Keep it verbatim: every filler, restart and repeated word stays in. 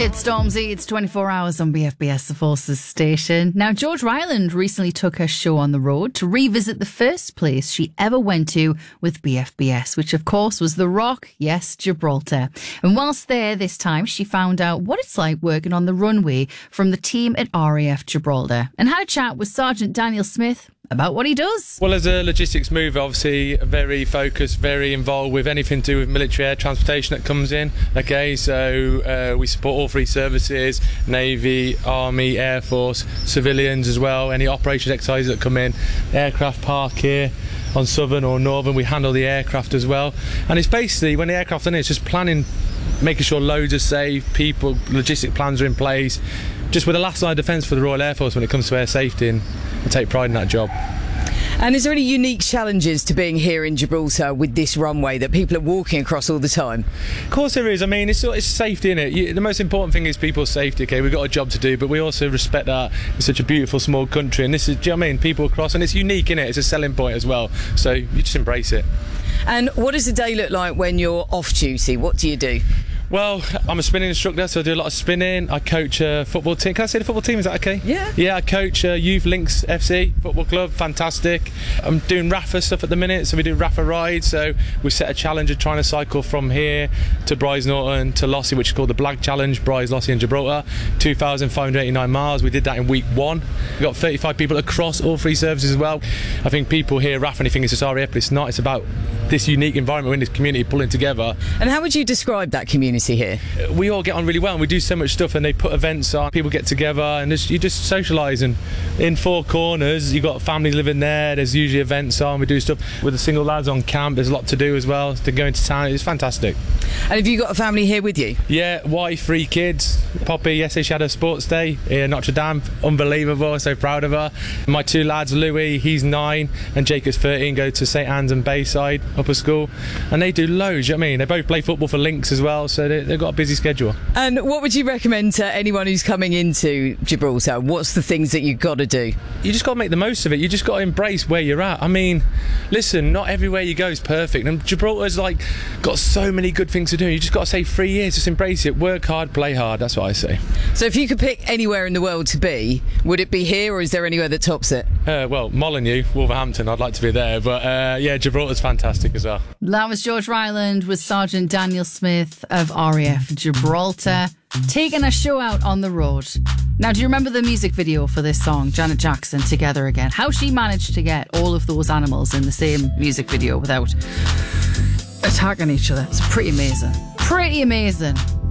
It's Stormzy, it's twenty-four hours on B F B S, the Forces station. Now, George Ryland recently took her show on the road to revisit the first place she ever went to with B F B S, which of course was The Rock, yes, Gibraltar. And whilst there this time, she found out what it's like working on the runway from the team at R A F Gibraltar and had a chat with Sergeant Daniel Smith about what he does. Well, as a logistics mover, obviously very focused, very involved with anything to do with military air transportation that comes in. Okay, so uh, we support all three services: Navy, Army, Air Force, civilians as well. Any operations exercises that come in, aircraft park here on Southern or Northern, we handle the aircraft as well. And it's basically, when the aircraft are in, it's just planning, making sure loads are safe, people, logistic plans are in place. Just with the last line of defence for the Royal Air Force when it comes to air safety, and I take pride in that job. And is there any unique challenges to being here in Gibraltar with this runway that people are walking across all the time? Of course there is. I mean, it's, it's safety, innit? You, the most important thing is people's safety, okay? We've got a job to do, but we also respect that it's such a beautiful small country, and this is, do you know what I mean? People across, and it's unique, innit? It's a selling point as well, so you just embrace it. And what does a day look like when you're off duty? What do you do? Well, I'm a spinning instructor, so I do a lot of spinning. I coach a football team. Can I say the football team? Is that okay? Yeah. Yeah, I coach uh, Youth Links F C football club. Fantastic. I'm doing RAFA stuff at the minute, so we do RAFA rides. So we set a challenge of trying to cycle from here to Bryce Norton to Lossy, which is called the Blag Challenge, Bryce, Lossy and Gibraltar. two thousand five hundred eighty-nine miles. We did that in week one. We got thirty-five people across all three services as well. I think people hear RAFA and they think it's just R A F, but it's not. It's about this unique environment in this community pulling together. And how would you describe that community here? We all get on really well, and we do so much stuff, and they put events on, people get together, and just, you just socialise. And in four corners you've got families living there, there's usually events on, we do stuff with the single lads on camp, there's a lot to do as well, to go into town. It's fantastic. And have you got a family here with you? Yeah, wife, three kids. Poppy, yesterday she had a sports day in Notre Dame, unbelievable, so proud of her. My two lads, Louis, he's nine, and Jacob's thirteen, go to St Anne's and Bayside upper school, and they do loads, you know what I mean? They both play football for Links as well, so they, they've got a busy schedule. And what would you recommend to anyone who's coming into Gibraltar? What's the things that you've got to do? You just got to make the most of it. You just got to embrace where you're at. I mean, listen, not everywhere you go is perfect, and Gibraltar's like got so many good things to do. You just got to say three years, just embrace it, work hard, play hard. That's what I say. So if you could pick anywhere in the world to be, would it be here, or is there anywhere that tops it? Uh, well, Molineux, Wolverhampton, I'd like to be there, but uh, yeah, Gibraltar's fantastic as well. That was George Ryland with Sergeant Daniel Smith of R A F Gibraltar, taking a show out on the road. Now, do you remember the music video for this song, Janet Jackson, Together Again? How she managed to get all of those animals in the same music video without attacking each other. It's pretty amazing. Pretty amazing.